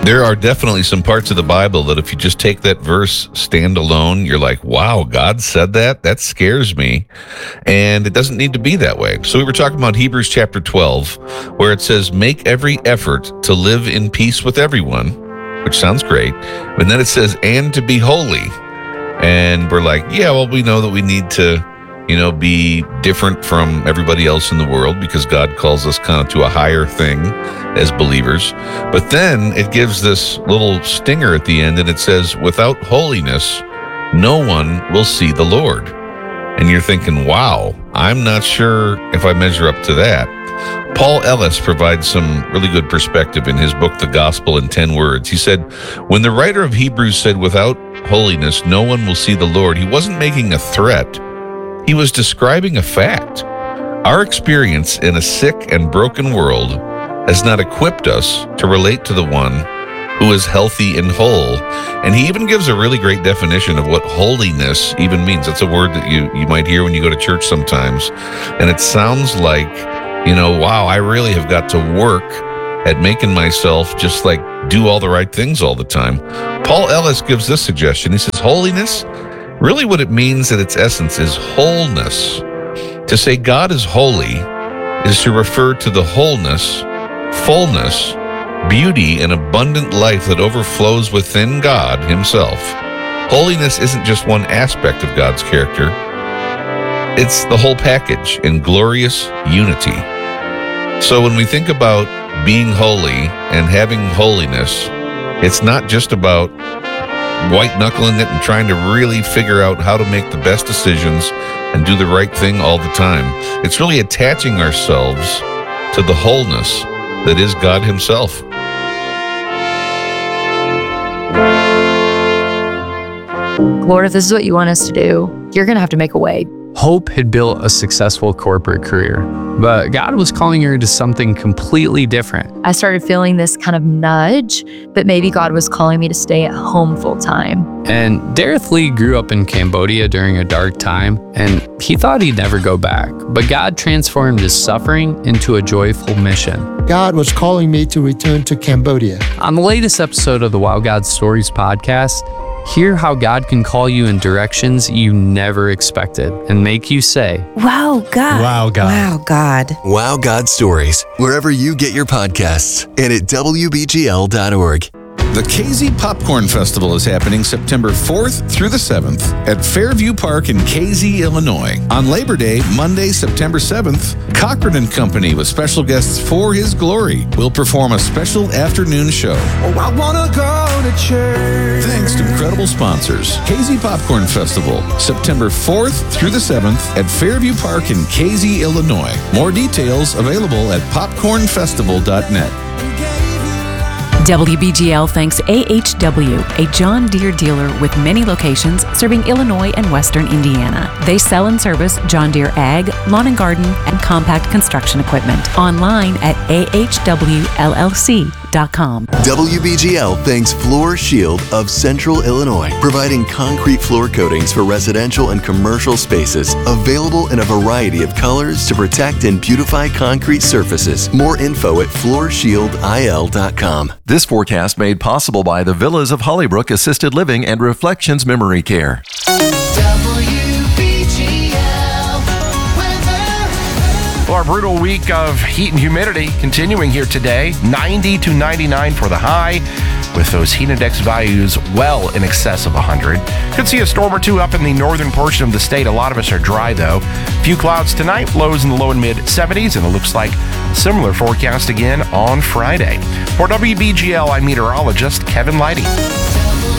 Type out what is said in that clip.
There are definitely some parts of the Bible that if you just take that verse stand alone, you're like, wow, God said that? That scares me. And it doesn't need to be that way. So we were talking about Hebrews chapter 12, where it says, make every effort to live in peace with everyone, which sounds great. And then it says, and to be holy. And we're like, yeah, well, we know that we need to, be different from everybody else in the world because God calls us kind of to a higher thing as believers. But then it gives this little stinger at the end, and it says, without holiness, no one will see the Lord. And you're thinking, wow, I'm not sure if I measure up to that. Paul Ellis provides some really good perspective in his book, The Gospel in 10 Words. He said, when the writer of Hebrews said, without holiness, no one will see the Lord, he wasn't making a threat. He was describing a fact. Our experience in a sick and broken world has not equipped us to relate to the one who is healthy and whole. And he even gives a really great definition of what holiness even means. That's a word that you might hear when you go to church sometimes. And it sounds like, wow, I really have got to work at making myself just like do all the right things all the time. Paul Ellis gives this suggestion. He says, holiness, really what it means at its essence is wholeness. To say God is holy is to refer to the wholeness, fullness, beauty, and abundant life that overflows within God himself. Holiness isn't just one aspect of God's character. It's the whole package in glorious unity. So when we think about being holy and having holiness, it's not just about white-knuckling it and trying to really figure out how to make the best decisions and do the right thing all the time. It's really attaching ourselves to the wholeness that is God himself. Lord, if this is what you want us to do, you're going to have to make a way. Hope had built a successful corporate career, but God was calling her to something completely different. I started feeling this kind of nudge that maybe God was calling me to stay at home full time. And Dareth Lee grew up in Cambodia during a dark time, and he thought he'd never go back. But God transformed his suffering into a joyful mission. God was calling me to return to Cambodia. On the latest episode of the Wow God Stories podcast, hear how God can call you in directions you never expected and make you say, Wow, God. Wow, God. Wow, God. Wow God Stories, wherever you get your podcasts and at WBGL.org. The KZ Popcorn Festival is happening September 4th through the 7th at Fairview Park in KZ, Illinois. On Labor Day, Monday, September 7th, Cochran & Company with special guests For His Glory will perform a special afternoon show. Oh, I wanna go to church. Thanks to incredible sponsors. KZ Popcorn Festival, September 4th through the 7th at Fairview Park in KZ, Illinois. More details available at popcornfestival.net. WBGL thanks AHW, a John Deere dealer with many locations serving Illinois and Western Indiana. They sell and service John Deere ag, lawn and garden, and compact construction equipment. Online at ahwllc.com. WBGL thanks Floor Shield of Central Illinois, providing concrete floor coatings for residential and commercial spaces, available in a variety of colors to protect and beautify concrete surfaces. More info at floorshieldil.com. This forecast made possible by the Villas of Hollybrook Assisted Living and Reflections Memory Care. Well, our brutal week of heat and humidity continuing here today. 90 to 99 for the high, with those heat index values well in excess of 100. Could see a storm or two up in the northern portion of the state. A lot of us are dry, though. Few clouds tonight, lows in the low and mid 70s, and it looks like similar forecast again on Friday. For WBGL, I'm meteorologist Kevin Leidy.